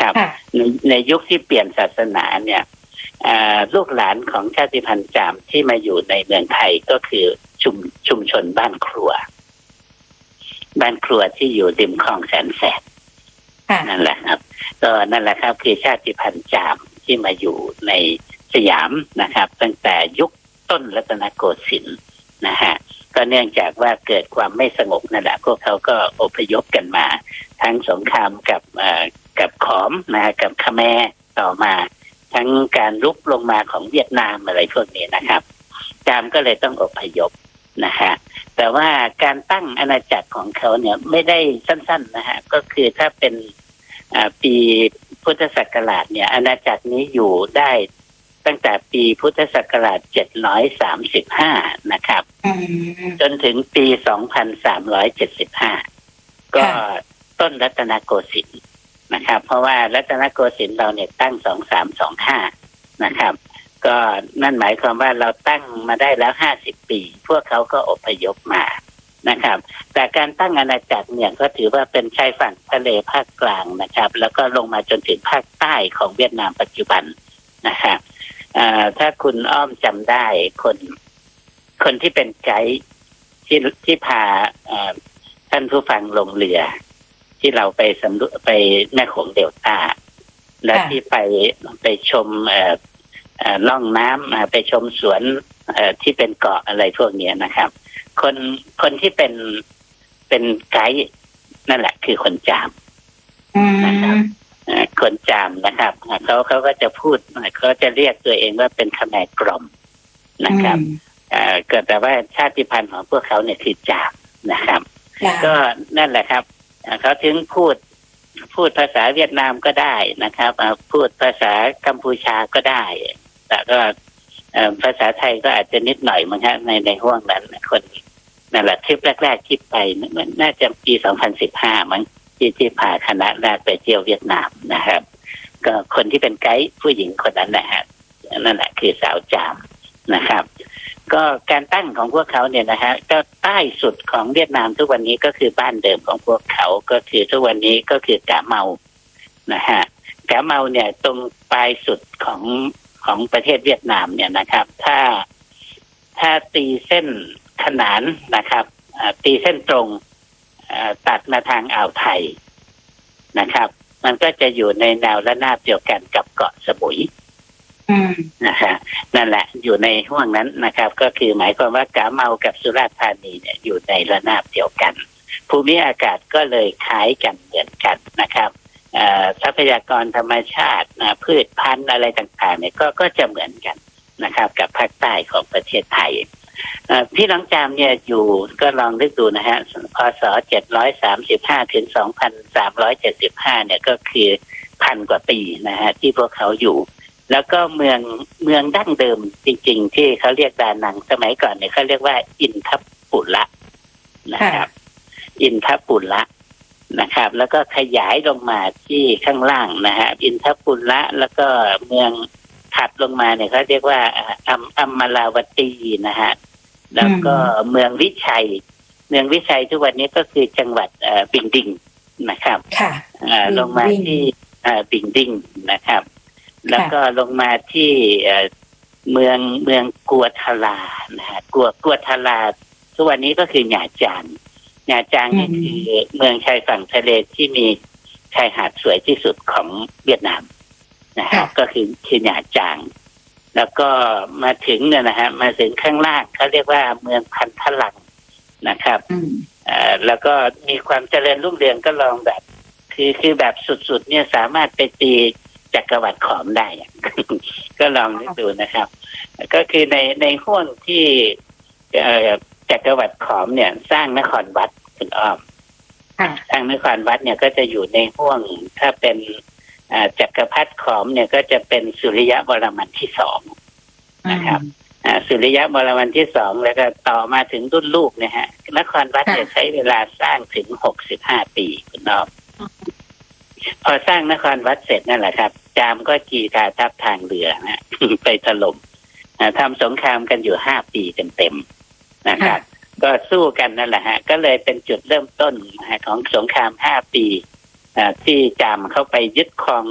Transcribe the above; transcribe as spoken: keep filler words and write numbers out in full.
นะครับในในยุคที่เปลี่ยนศาสนาเนี่ยลูกหลานของชาติพันธุ์จามที่มาอยู่ในเมืองไทยก็คือชุมชุมชนบ้านครัวบ้านครัวที่อยู่ริมคลองแสนแสบนั่นแหละครับก็นั่นแหละครับคือชาติพันธุ์จามที่มาอยู่ในสยามนะครับตั้งแต่ยุคต้นรัตนโกสินทร์นะฮะก็เนื่องจากว่าเกิดความไม่สงบนั่นแหละพวกเขาก็อพยพกันมาทั้งสงครามกับกับขอมนะกับคแมร์ต่อมาทั้งการลุกลงมาของเวียดนามอะไรพวกนี้นะครับจามก็เลยต้องอพยพนะฮะแต่ว่าการตั้งอาณาจักรของเขาเนี่ยไม่ได้สั้นๆนะฮะก็คือถ้าเป็นปีพุทธศักราชเนี่ยอาณาจักรนี้อยู่ได้ตั้งแต่ปีพุทธศักราชเจ็ดร้อยสามสิบห้านะครับจนถึงปีสองพันสามร้อยเจ็ดสิบห้าก็ต้นรัตนโกสินทร์นะครับเพราะว่ารัตนโกสินทร์เราเนี่ยตั้งสองสามสองห้านะครับก็นั่นหมายความว่าเราตั้งมาได้แล้วห้าสิบปีพวกเขาก็อพยพมานะครับแต่การตั้งอาณาจักรเนี่ยก็ถือว่าเป็นชายฝั่งทะเลภาคกลางนะครับแล้วก็ลงมาจนถึงภาคใต้ของเวียดนามปัจจุบันนะครับถ้าคุณอ้อมจำได้คนคนที่เป็นไกด์ที่ที่พาท่านผู้ฟังลงเรือที่เราไปสำรวจไปแม่โขงเดลต้าและที่ไปไปชมล่องน้ำไปชมสวนที่เป็นเกาะอะไรพวกนี้นะครับคนคนที่เป็นเป็นไกด์นั่นแหละคือคนจามนะครับคนจามนะครับเขาเขาก็จะพูดเขาจะเรียกตัวเองว่าเป็นขแมรกล่อมนะครับเกิดแต่ว่าชาติพันธุ์ของพวกเขาเนี่ยคือจามนะครับก็นั่นแหละครับเขาถึงพูดพูดภาษาเวียดนามก็ได้นะครับพูดภาษากัมพูชาก็ได้แต่ก็ภาษาไทยก็อาจจะนิดหน่อยมั้งฮะในในห้วงนั้นคนนั่นแหละทริปแรกๆที่ไปน่าจะปีสองพันสิบห้ามั้งที่ที่พาคณะแรกไปเที่ยวเวียดนามนะครับก็คนที่เป็นไกด์ผู้หญิงคนนั้นนะฮะนั่นแหละคือสาวจามนะครับก็การตั้งของพวกเขาเนี่ยนะฮะก็ใต้สุดของเวียดนามทุกวันนี้ก็คือบ้านเดิมของพวกเขาก็คือทุกวันนี้ก็คือกะเมานะฮะกะเมาเนี่ยตรงปลายสุดของของประเทศเวียดนามเนี่ยนะครับถ้าถ้าตีเส้นขนานนะครับตีเส้นตรงตัดมาทางอ่าวไทยนะครับมันก็จะอยู่ในแนวระนาบเดียวกันกับเกาะสมุยนะฮะนั่นแหละอยู่ในห่วงนั้นนะครับก็คือหมายความว่ากะเมากับสุราษฎร์ธานีเนี่ยอยู่ในระนาบเดียวกันภูมิอากาศก็เลยคล้ายกันเหมือนกันนะครับทรัพยากรธรรมชาติพืชพันธุ์อะไรต่างๆเนี่ยก็ก็จะเหมือนกันนะครับกับภาคใต้ของประเทศไทยพี่น้องจามเนี่ยอยู่ก็ลองนึกดูนะฮะพศเจ็ดร้อยสามสิบห้าถึงสองพันสามร้อยเจ็ดสิบห้าเนี่ยก็คือพันกว่าปีนะฮะที่พวกเขาอยู่แล้วก็เมืองเมืองดั้งเดิมจริงๆที่เขาเรียกดานังสมัยก่อนเนี่ยเขาเรียกว่าอินทปุระนะครับอินทปุระนะครับแล้วก็ขยายลงมาที่ข้างล่างนะฮะอินทปุระแล้วก็เมืองถัดลงมาเนี่ยเขาเรียกว่าอัมอัมมาลาวตีนะฮะแล้วก็เมืองวิชัยเมืองวิชัยทุกวันนี้ก็คือจังหวัดบิงดิงนะครับลงมาที่บิงดิงนะครับแล้วก็ลงมาที่เมืองเมืองกัวทารานะฮะกัวกัวทาราทุกวันนี้ก็คือหญ่าจางหญ่าจางนี่คือเมืองชายฝั่งทะเลที่มีชายหาดสวยที่สุดของเวียดนามนะฮะก็คือคือหญ่าจางแล้วก็มาถึงเนี่ยนะฮะมาถึงข้างล่างเขาเรียกว่าเมืองพันธลังนะครับแล้วก็มีความเจริญรุ่งเรืองก็ลองแบบคือคือแบบสุดๆเนี่ยสามารถไปตีจักรวรรดิขอมได้ ก็ลองนึกดูนะครับก็คือในในห้วงที่จักรวรรดิขอมเนี่ยสร้างนครวัดคุณอ้อมสร้างนครวัดเนี่ยก็จะอยู่ในห้วงถ้าเป็นจักรพรรดิขอมเนี่ยก็จะเป็นสุริยะวรมันที่สองนะครับสุริยะวรมันที่สองแล้วก็ต่อมาถึงรุ่นลูกเนี่ยฮะนครวัดจะใช้เวลาสร้างถึงหกสิบห้าปีคุณอ้อมพอสร้างนครวัดเสร็จนั่นแหละครับจามก็จีทาทัพทางเรือนะไปถล่มทำสงครามกันอยู่ห้าปีเต็มๆนะครับก็สู้กันนั่นแหละฮะก็เลยเป็นจุดเริ่มต้นของสงครามห้าปีที่จามเข้าไปยึดครอง